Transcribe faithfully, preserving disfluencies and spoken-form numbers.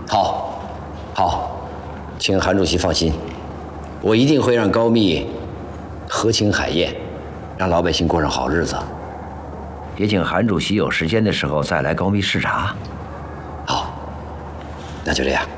好，好，请韩主席放心，我一定会让高密河清海晏，让老百姓过上好日子。 也请韩主席有时间的时候再来高密视察。 好，那就这样。